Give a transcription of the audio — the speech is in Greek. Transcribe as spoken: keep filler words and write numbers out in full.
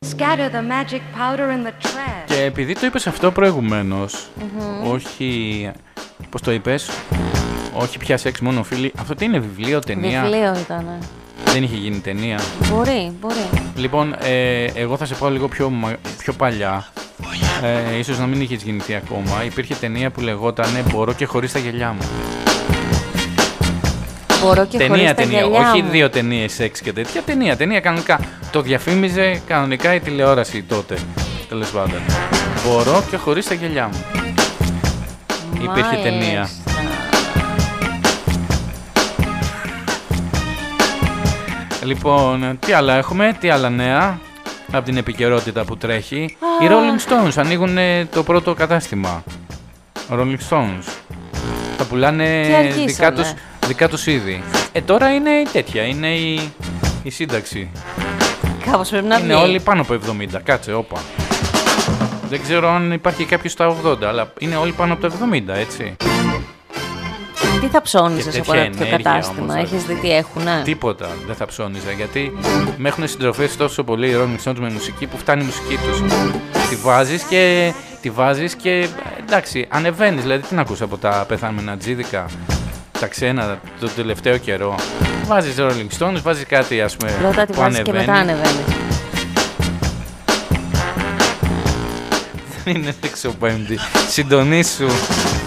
Scatter the magic powder in the trash. Και επειδή το είπες αυτό προηγουμένως, Mm-hmm. όχι, πώς το είπες, όχι πια σεξ μόνο φίλοι, αυτό τι είναι, βιβλίο, ταινία? Βιβλίο ήταν. Δεν είχε γίνει ταινία. Μπορεί, μπορεί. Λοιπόν, ε, εγώ θα σε πάω λίγο πιο, πιο παλιά. Ε, ίσως να μην είχες γεννηθεί ακόμα. Υπήρχε ταινία που λεγότανε «Μπορώ και χωρίς τα γελιά μου». Μπορώ και Ταινία, χωρίς ταινία. τα γυαλιά Όχι μου. δύο ταινίες σεξ και τέτοια. Ταινία, ταινία κανονικά. Το διαφήμιζε κανονικά η τηλεόραση τότε. Τέλος πάντων. «Μπορώ και χωρίς τα γελιά μου». Υπήρχε ταινία. Μάλιστα. Λοιπόν, τι άλλα έχουμε, τι άλλα νέα από την επικαιρότητα που τρέχει. Οι Rolling Stones ανοίγουν το πρώτο κατάστημα. Rolling Stones. Θα πουλάνε Και αργήσανε. δικά τους, δικά τους είδη. Ε, τώρα είναι η τέτοια, είναι η, η σύνταξη. Κάπως πρέπει να βγει. Είναι όλοι πάνω από εβδομήντα, κάτσε, όπα. Δεν ξέρω αν υπάρχει κάποιος στα ογδόντα, αλλά είναι όλοι πάνω από τα εβδομήντα, έτσι. Τι θα ψώνιζες Και από ένα τέτοια τέτοιο ενέργεια κατάστημα, όμως, έχεις δει τι έχουνε? Τίποτα δεν θα ψώνιζα, γιατί με έχουν συντροφεύσει τόσο πολύ οι Rolling Stones με μουσική που φτάνει η μουσική τους. Τη βάζεις και, τη βάζεις και εντάξει, ανεβαίνεις. Δηλαδή, τι να ακούς από τα πεθάμενα τζίδικα, τα ξένα, τον τελευταίο καιρό. Βάζεις Rolling Stones, βάζεις κάτι, ας πούμε, Πρώτα τη που βάζεις και ανεβαίνει. μετά ανεβαίνεις. Δεν είναι έξω πέμπτη. Συντονίσου.